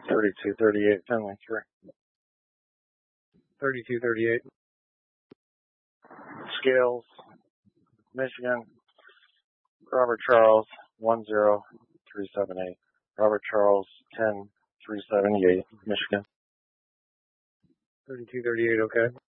3238 Finley 3. 3238. Scales, Michigan. Robert Charles 10378. Robert Charles 10378, Michigan. 3238, okay.